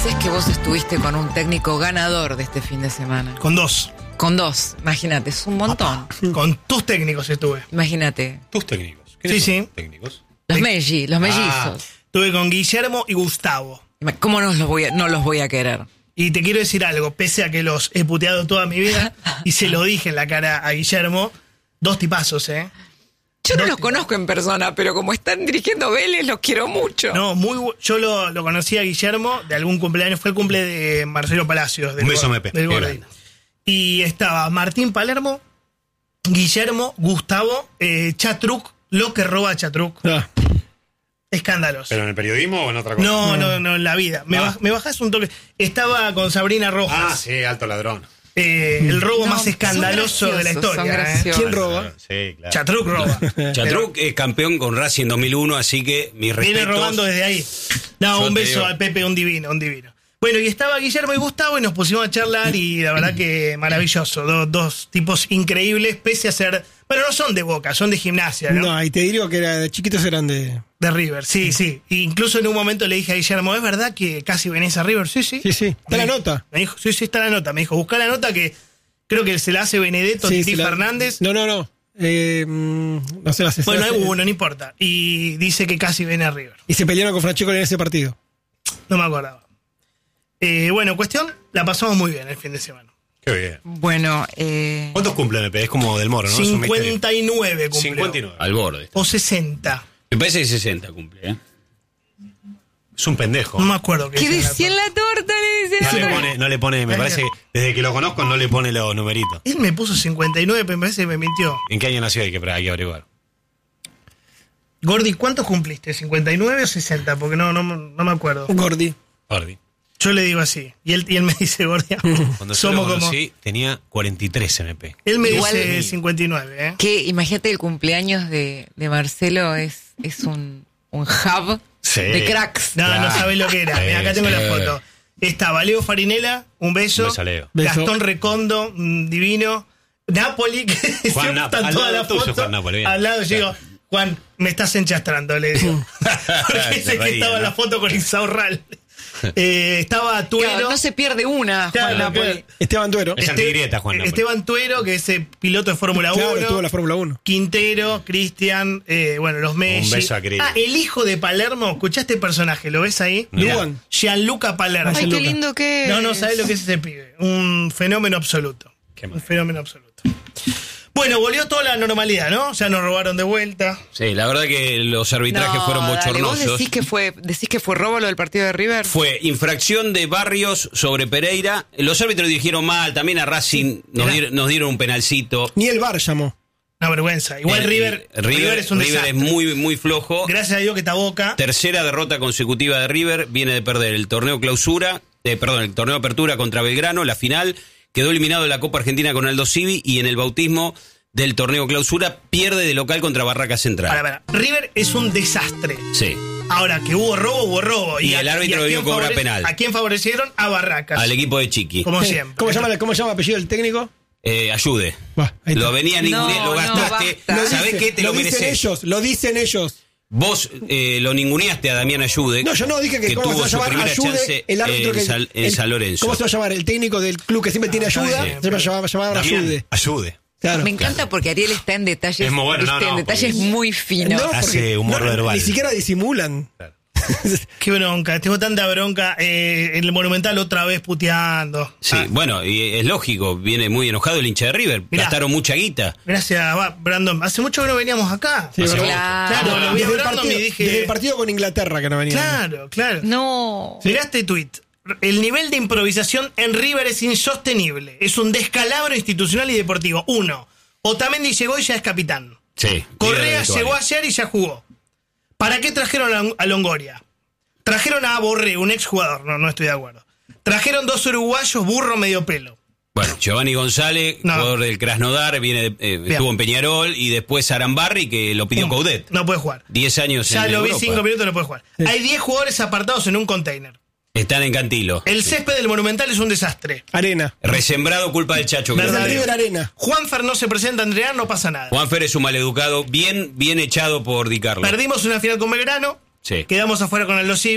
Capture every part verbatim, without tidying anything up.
dices que vos estuviste con un técnico ganador de este fin de semana. Con dos. Con dos, imagínate, es un montón. Con tus técnicos estuve. Imagínate. Tus técnicos. Sí, sí. Técnicos. Los melli, los mellizos. Ah. Estuve con Guillermo y Gustavo. ¿Cómo no los voy a, no los voy a querer? Y te quiero decir algo, pese a que los he puteado toda mi vida, y se lo dije en la cara a Guillermo, dos tipazos, ¿eh? Yo no dos los tipazos. conozco en persona, pero como están dirigiendo Vélez, los quiero mucho. No, muy bu- yo lo, lo conocí a Guillermo de algún cumpleaños, fue el cumple de Marcelo Palacios. Del Un beso, Gor- Mepe. del Qué Gordi. grande. Y estaba Martín Palermo, Guillermo, Gustavo, eh, Chatruc, lo que roba Chatruc. Ah, Escándalos. ¿Pero en el periodismo o en otra cosa? No, no, no, en la vida. Me, Ah. baj- me bajás un toque. Estaba con Sabrina Rojas. Ah, sí, alto ladrón. Eh, el robo No, más escandaloso son de la graciosos, son historia. ¿eh? graciosos. ¿Quién roba? Sí, claro. Chatruc roba. Chatruc es campeón con Racing en dos mil uno, así que mis respetos. Viene robando desde ahí. No, Yo un te beso digo. al Pepe, un divino, un divino. Bueno, y estaba Guillermo y Gustavo y nos pusimos a charlar y la verdad que maravilloso. Do- dos tipos increíbles, pese a ser... Pero no son de Boca, son de Gimnasia, ¿no? no, y te digo que era de chiquitos eran de. De River, sí, sí. E incluso en un momento le dije a Guillermo, ¿es verdad que casi venís a River? Sí, sí. Sí, sí. Está la Me- nota. Me dijo, sí, sí, está la nota. Me dijo, buscá la nota que creo que se la hace Benedetto, Sí, Titi sí, la- Fernández. No, no, no. Eh, mm, no sé, la se- Bueno, se- hay uno, no importa. Y dice que casi viene a River. Y se pelearon con Francesco en ese partido. No me acordaba. Eh, bueno, cuestión, la pasamos muy bien el fin de semana. Qué bien. Bueno, eh, ¿Cuántos cumple M P? Es como del Moro, ¿no? Es un misterio. cincuenta y nueve cumplió. cincuenta y nueve. Al borde. O sesenta. Me parece que sesenta cumple, ¿eh? Es un pendejo. No me acuerdo qué ¿qué dice la decía en la torta? Le No decía. le pone, no le pone, me parece que desde que lo conozco no le pone los numeritos. Él me puso cincuenta y nueve, pero me parece que me mintió. ¿En qué año nació? Hay que, hay que averiguar. Gordi, ¿cuántos cumpliste? ¿cincuenta y nueve o sesenta? Porque no, no, no me acuerdo. Gordi. Ordi. Yo le digo así. Y él, y él me dice, Gordi, Cuando yo somos lo como... conocí, tenía cuarenta y tres M P. Él me Igual- dice cincuenta y nueve, ¿eh? Que imagínate el cumpleaños de, de Marcelo es, es un, un hub Sí. de cracks. No, Claro. no sabe lo que era. Sí, Mirá, acá tengo sí. la foto. Estaba Leo Farinela, un beso. Un beso a Leo. Beso. Gastón Recondo, un divino. Napoli, que siempre Nap- están al todas lado las tuyo, fotos. Juan Napoli, bien. Al lado yo digo, Juan, me estás enchastrando, le digo. Porque ese Se que reía, estaba en ¿no? la foto con Isaurral. Eh, estaba Tuero. Claro, no se pierde una, Claro, Juan Napoli. claro. Esteban Duero. Es antigrieta, Juan Napoli. Esteban Tuero, que es el piloto de Fórmula Claro, uno. estuvo en la Fórmula uno. Quintero, Cristian, eh, bueno, los Messi. beso a Cris. Ah, el hijo de Palermo, ¿escuchaste el personaje? ¿Lo ves ahí? Mirá. Luan. Gianluca Palermo. Ay, qué Luca. lindo que No, no es. sabés lo que es ese pibe. Un fenómeno absoluto. Qué Un mal. fenómeno absoluto. Bueno, volvió toda la normalidad, ¿no? Ya nos robaron de vuelta. Sí, la verdad que los arbitrajes No, fueron dale, ¿vos bochornosos. decís que fue, decís que fue robo lo del partido de River? Fue infracción de Barrios sobre Pereira. Los árbitros dirigieron mal, también a Racing nos, mirá. dieron, nos dieron un penalcito. Ni el V A R llamó. Una vergüenza. Igual El- River, el- River, es un River desastre. es muy, muy flojo. Gracias a Dios que está Boca. Tercera derrota consecutiva de River, viene de perder el torneo clausura, eh, perdón, el torneo apertura contra Belgrano, la final, quedó eliminado de la Copa Argentina con Aldo Civi y en el bautismo del torneo clausura pierde de local contra Barraca Central. Para, para. River es un desastre. Sí, Ahora, que hubo robo, hubo robo. Y a- el árbitro a debió quién cobrar favore- penal. ¿A quién favorecieron? A Barracas. al equipo de Chiqui. Como Eh, siempre. ¿Cómo llama, ¿Cómo llama el apellido del técnico? Eh, ayude. Va, ahí está. Lo venía a ningunear, No, lo no, gastaste. basta. Lo ¿Sabés dice- qué? Te lo, dicen mereces. ellos, lo dicen ellos. Vos eh, lo ninguneaste a Damián Ayude. No, yo no dije que, que cómo se tuvo va a su llamar primera Ayude, chance el árbitro en que San- en el- San Lorenzo. ¿Cómo se va a llamar? El técnico del club que siempre tiene está ayuda, bien, se va a llamar, llamar Damián, Ayude. ayude. Claro. Me encanta porque Ariel está en detalles, Es muy bueno, no, ¿viste? no, en detalles porque- muy finos. No, Hace porque humor no, verbal. Ni siquiera disimulan. Claro. Qué bronca. Tengo tanta bronca. Eh, el Monumental otra vez puteando. Sí, Ah, bueno, y es lógico, viene muy enojado el hincha de River. Mirá. Gastaron mucha guita. Gracias, va, Brandon. Hace mucho que no veníamos acá. Sí, Hace ¿verdad? Claro. Claro, lo vi a Desde el, Brandon partido, y dije. desde el partido con Inglaterra que no venía. Claro, claro. No. Mirá este tuit. El nivel de improvisación en River es insostenible. Es un descalabro institucional y deportivo. Uno, Otamendi llegó y ya es capitán. Sí. Correa llegó ayer y ya jugó. ¿Para qué trajeron a- a Longoria? Trajeron a Borré, un exjugador. No, no estoy de acuerdo. Trajeron dos uruguayos, burro medio pelo. Bueno, Giovanni González, No. jugador del Krasnodar, viene de- eh, estuvo en Peñarol y después Arambarri, que lo pidió Coudet. No puede jugar. Diez años Ya en lo vi Europa. cinco minutos, no puede jugar. Hay diez jugadores apartados en un container. Están en Cantilo. El césped del Monumental es un desastre. Arena. Resembrado culpa del Chacho. creo. Verdad. River Arena. Juanfer no se presenta a entrenar, no pasa nada. Juanfer es un maleducado, bien, bien echado por Di Carlo. Perdimos una final con Belgrano, Sí. quedamos afuera con Aldo Civi.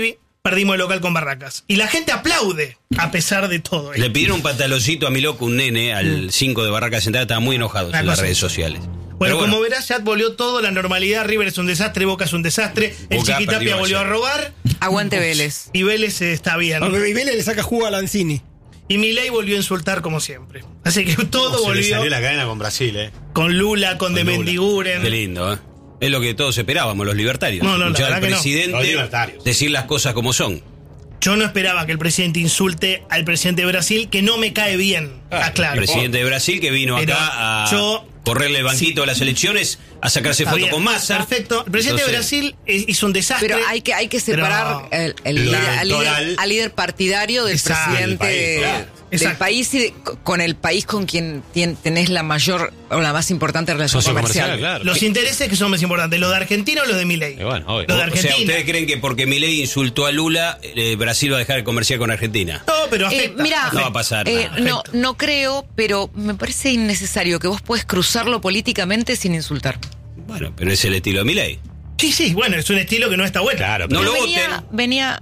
perdimos el local con Barracas. Y la gente aplaude a pesar de todo esto. Le pidieron un pantaloncito a mi loco, un nene, al cinco de Barracas Central, estaba muy enojado Una en las cosa redes así. sociales. Bueno, Pero como verás, ya volvió todo, la normalidad. River es un desastre, Boca es un desastre. El Boca Chiquitapia perdió volvió ayer. a robar. Aguante Vélez. Y Vélez eh, está bien. Aunque Vélez le saca jugo a Lanzini. Y Milei volvió a insultar como siempre. Así que todo Se le volvió salió la cadena con Brasil, ¿eh? con Lula, con, Con De Lula. Mendiguren. Qué lindo, ¿eh? Es lo que todos esperábamos, los libertarios. No, no, la Escuchar verdad al que no. presidente Los libertarios. decir las cosas como son. Yo no esperaba que el presidente insulte al presidente de Brasil, que no me cae bien. Ah, claro. Presidente de Brasil que vino Pero acá a yo- correrle el banquito sí. de las elecciones, a sacarse Está foto bien, con Massa. Perfecto. El presidente Entonces, de Brasil eh, hizo un desastre. Pero hay que, hay que pero- separar el, el Lo líder- al, líder, electoral. al líder partidario del Exacto. presidente Del país, claro. del Exacto. país y de- con el país con quien tien- tenés la mayor o la más importante relación Socio comercial. comercial, claro. Los intereses que son más importantes, los de Argentina o los de Milei. Y bueno, obvio. Los de O sea, Argentina. ¿ustedes creen que porque Milei insultó a Lula, eh, Brasil va a dejar de comerciar con Argentina? No, pero Eh, afecta. mira, No va a pasar eh, nada. no, no creo, pero me parece innecesario que vos puedes cruzarlo políticamente sin insultar. Bueno, pero es el estilo de Milei. Sí, sí, bueno, es un estilo que no está bueno. Claro, No pero- lo venía, voten. venía,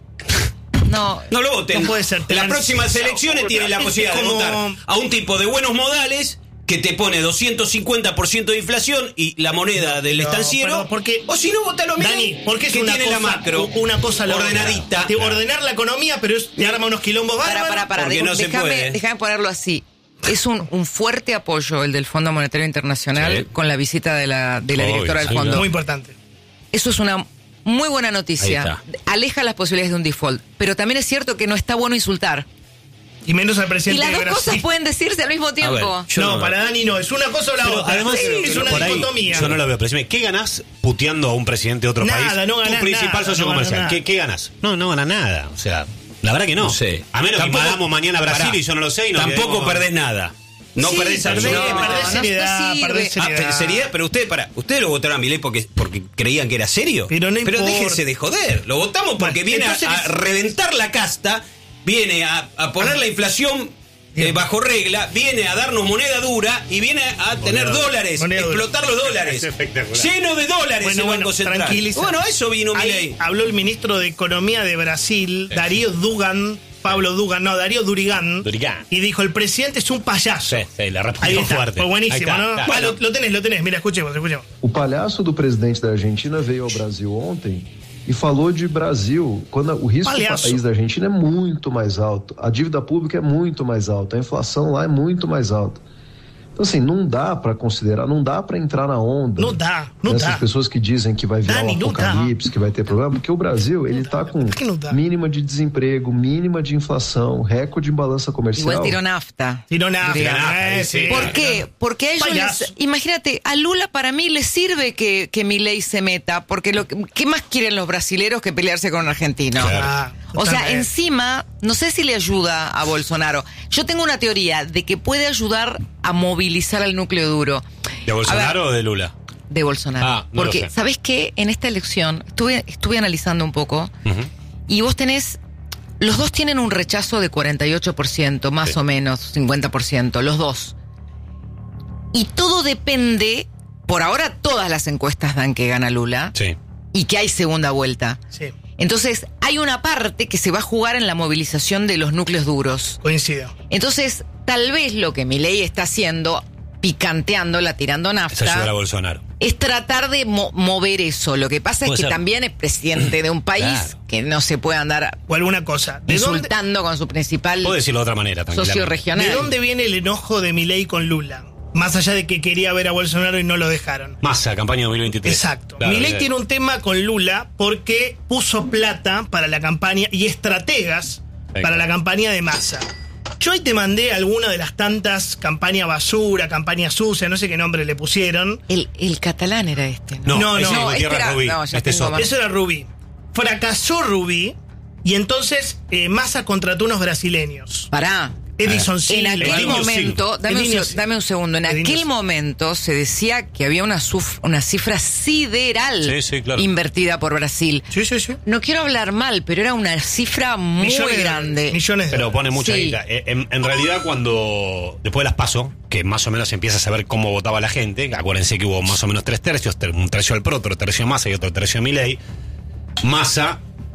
no, No lo voten. No puede ser. En las próximas elecciones tienen la posibilidad de Como- votar a un tipo de buenos modales que te pone doscientos cincuenta por ciento de inflación y la moneda del No, estanciero. pero porque- o si no, votalo a Milei, Dani, porque es que una tiene cosa, la macro una cosa la otra. ordenadita. Te- Ordenar la economía, pero es, te arma unos quilombos para, bárbaros. para, para, porque de- no se déjame, puede. déjame ponerlo así. Es un, un fuerte apoyo el del Fondo Monetario Internacional Sí. con la visita de la, de la Obvio, directora del sí, fondo. Muy importante. Eso es una muy buena Ahí noticia. está. Aleja las posibilidades de un default. Pero también es cierto que no está bueno insultar. Y menos al Y presidente las de dos Brasil. cosas pueden decirse al mismo tiempo. ver, yo no, no- para Dani no, es una cosa o la Pero otra. además, Sí, es una por ahí, dicotomía. yo no lo veo, pero decime, ¿qué ganás puteando a un presidente de otro Nada, país? no ganás Tu principal nada, socio no ganás comercial. nada. ¿Qué, ¿Qué ganás? No, no ganás nada. O sea, la verdad que no. No sé. A menos Tampoco- que invadamos mañana a Brasil Pará. y yo no lo sé. Y nos Tampoco quedemos- perdés nada. No Sí, perdés Perdés, absolutamente no, perdés no seriedad, sirve. perdés Ah, seriedad. pero seriedad, pero ustedes, para, ustedes lo votaron a Milei porque, porque creían que era serio. Pero no importa. déjense de joder. Lo votamos porque Bueno, viene a, entonces- a reventar la casta, viene a, a poner la inflación eh, Bien. bajo regla, viene a darnos moneda dura y viene a tener dura. dólares, Moneda dura. explotar los dólares. Es espectacular. Lleno de dólares Bueno, el bueno, Banco Central. tranquiliza. Bueno, a eso vino Ahí Milei. habló el ministro de Economía de Brasil, Darío Dugan, Pablo Dugan, no, Darío Durigan. Durigan. Y dijo, el presidente es un payaso. Sí, sí, le Ahí respondió está, fuerte. fue buenísimo, Ahí está, ¿no? claro. Ah, lo, lo tenés, lo tenés, mira, escuchemos, escuchemos. O palhaço do presidente da Argentina veio ao Brasil ontem e falou de Brasil, quando o risco do Palhaço. país da Argentina é muito mais alto, a dívida pública é muito mais alta, a inflação lá é muito mais alta. Então, assim, não dá para considerar, não dá para entrar na onda. Não dá, não dessas dá. pessoas que dizem que vai virar Dani, um não dá. apocalipse, que vai ter problema, porque o Brasil, ele tá com que não dá? mínima de desemprego, mínima de inflação, recorde em balança comercial. Igual tiró nafta. Tiró nada. Durigan. eh, sí. ¿Por qué? Porque a ellos Payaso. les, imagínate, a Lula para mí les sirve que, que Milei se meta, porque lo que- ¿qué más quieren los brasileros que pelearse con un argentino? Ah, O sea, totalmente. encima, no sé si le ayuda a Bolsonaro. Yo tengo una teoría de que puede ayudar a movilizar al núcleo duro. ¿De A ver, Bolsonaro o de Lula? de Bolsonaro. Ah, no lo Porque, sé. ¿sabés qué? En esta elección, estuve, estuve analizando un poco, Ujú. y vos tenés, los dos tienen un rechazo de cuarenta y ocho por ciento, más Sí. o menos, cincuenta por ciento, los dos. Y todo depende, por ahora todas las encuestas dan que gana Lula, Sí. y que hay segunda vuelta. Sí, Entonces, hay una parte que se va a jugar en la movilización de los núcleos duros. coincido. Entonces, tal vez lo que Milei está haciendo, picanteándola, tirando Es ayudar a nafta, Bolsonaro. es tratar de mo- mover eso. Lo que pasa es Puede que ser. también es presidente de un país Claro. que no se puede andar O alguna cosa. ¿De dónde, insultando con su principal Puedo decirlo de otra manera, socio tranquilamente. regional. ¿De dónde viene el enojo de Milei con Lula? Más allá de que quería ver a Bolsonaro y no lo dejaron. Massa, campaña dos mil veintitrés. Exacto. Claro, Milei bien. tiene un tema con Lula porque puso plata para la campaña y estrategas Sí. para la campaña de Massa. Yo ahí te mandé alguna de las tantas campaña basura, campaña sucia, no sé qué nombre le pusieron. El, el catalán era este, ¿no? No, No, ese no, es Gutiérrez espera, Rubí. no, ya Este es tengo otro. más. Eso era Rubí. Fracasó Rubí y entonces eh, Massa contrató unos brasileños. Pará. Edison En Silva. aquel Edinho momento, Silva. dame un, Edinho se- Silva. dame un segundo, en Edinho aquel Silva. momento se decía que había una, suf- una cifra sideral Sí, sí, claro. invertida por Brasil. Sí, sí, sí. No quiero hablar mal, pero era una cifra muy Millones de grande. dólares, Millones de Pero dólares. pone mucha Sí. guita. Eh, En, en realidad, cuando después de las PASO, que más o menos empieza a saber cómo votaba la gente, acuérdense que hubo más o menos tres tercios, ter- un tercio al Pro, otro tercio Massa y otro tercio Milei, Massa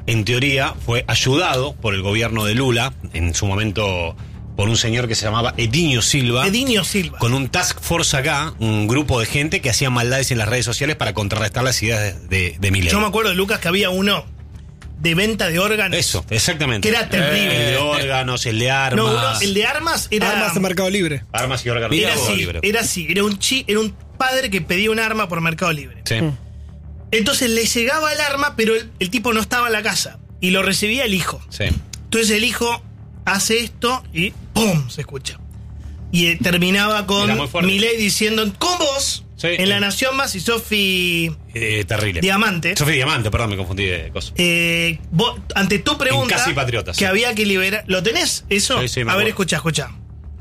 en teoría, fue ayudado por el gobierno de Lula, en su momento por un señor que se llamaba Edinho Silva. Edinho Silva. Con un task force acá, un grupo de gente que hacía maldades en las redes sociales para contrarrestar las ideas de, de, de Milei. Yo me acuerdo de Lucas que había uno de venta de órganos. Eso, exactamente. Que era terrible. El de órganos, el de armas. No, uno, el de armas era. Armas de Mercado Libre. Armas y órganos. Era todo así, libre. era así. Era un, chi, era un padre que pedía un arma por Mercado Libre. Sí. Entonces le llegaba el arma, pero el, el tipo no estaba en la casa. Y lo recibía el hijo. Sí. Entonces el hijo hace esto y ¡pum! Se escucha. Y eh, terminaba con Era muy fuerte. Milei diciendo, con vos, Sí, en sí. La Nación Más y Sofi Eh, terrible. Diamante, Sofía Diamante, perdón, me confundí de cosas. eh, vos, ante tu pregunta, En Casi Patriotas, que sí. había que liberar... ¿Lo tenés eso? Sí, sí, me A ver, acuerdo. escucha, escucha.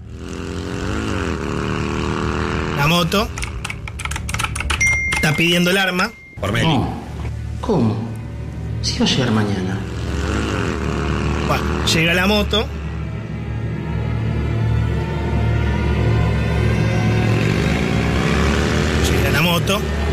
La moto. Está pidiendo el arma. Por Meli. No. ¿Cómo? Si va a llegar mañana. Bueno, llega la moto. Llega la moto.